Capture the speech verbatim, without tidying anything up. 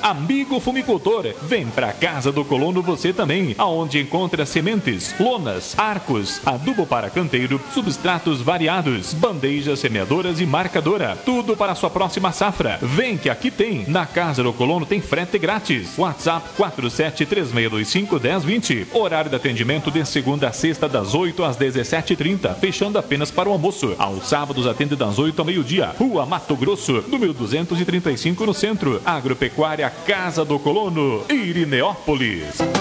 Amigo fumicultor, vem pra Casa do Colono você também, aonde encontra sementes, lonas, arcos, adubo para canteiro, substratos variados, bandejas semeadoras e marcadora. Tudo para a sua próxima safra. Vem que aqui tem. Na Casa do Colono tem frete grátis. WhatsApp quatro sete três seis dois cinco um zero dois zero. Horário de atendimento de segunda a sexta das oito às dezessete e trinta, fechando apenas para o almoço. Aos sábados atende das oito ao meio-dia. Rua Mato Grosso, número duzentos e trinta e cinco no centro. Agropecuária Casa do Colono, Irineópolis.